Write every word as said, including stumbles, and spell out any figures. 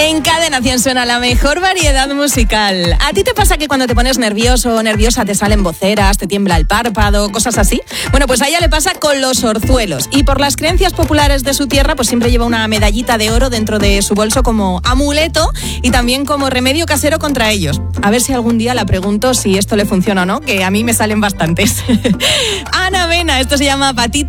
En Cadena cien suena la mejor variedad musical. ¿A ti te pasa que cuando te pones nervioso o nerviosa te salen voceras, te tiembla el párpado, cosas así? Bueno, pues a ella le pasa con los orzuelos. Y por las creencias populares de su tierra, pues siempre lleva una medallita de oro dentro de su bolso como amuleto y también como remedio casero contra ellos. A ver si algún día la pregunto si esto le funciona o no, que a mí me salen bastantes. Ana Mena, esto se llama Patita.